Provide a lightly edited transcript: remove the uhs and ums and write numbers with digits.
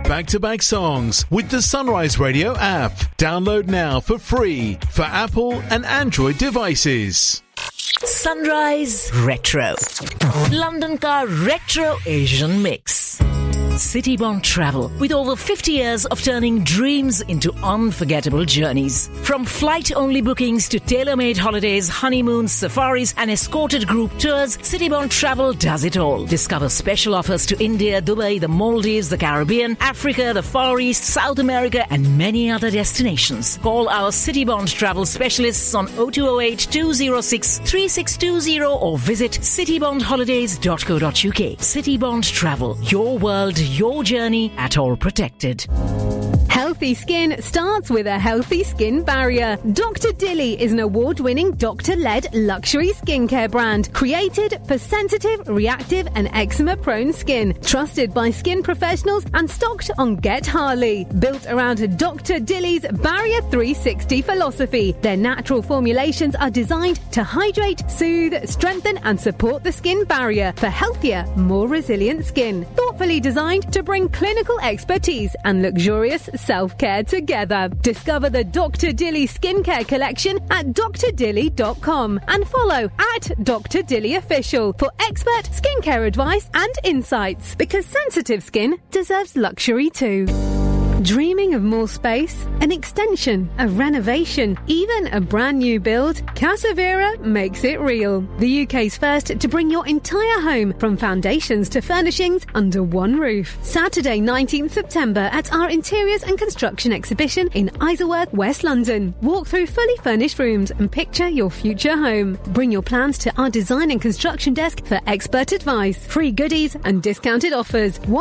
back-to-back songs with the Sunrise Radio app. Download now for free for Apple and Android devices. Sunrise Retro. London Car Retro Asian Mix. Citybond Travel, with over 50 years of turning dreams into unforgettable journeys. From flight-only bookings to tailor-made holidays, honeymoons, safaris and escorted group tours, Citybond Travel does it all. Discover special offers to India, Dubai, the Maldives, the Caribbean, Africa, the Far East, South America and many other destinations. Call our Citybond Travel specialists on 0208 206 3620 or visit citybondholidays.co.uk. Citybond Travel, your world, your journey, at all protected. Healthy skin starts with a healthy skin barrier. Dr. Dilly is an award-winning doctor-led luxury skincare brand created for sensitive, reactive and eczema-prone skin. Trusted by skin professionals and stocked on Get Harley. Built around Dr. Dilly's Barrier 360 philosophy, their natural formulations are designed to hydrate, soothe, strengthen and support the skin barrier for healthier, more resilient skin. Thoughtfully designed to bring clinical expertise and luxurious self-care together. Discover the Dr. Dilly skincare collection at drdilly.com and follow at Dr. Dilly Official for expert skincare advice and insights, because sensitive skin deserves luxury too. Dreaming of more space, an extension, a renovation, even a brand new build? Casavera makes it real. The UK's first to bring your entire home from foundations to furnishings under one roof. Saturday 19th September at our Interiors and Construction exhibition in Isleworth, West London. Walk through fully furnished rooms and picture your future home. Bring your plans to our design and construction desk for expert advice, free goodies and discounted offers.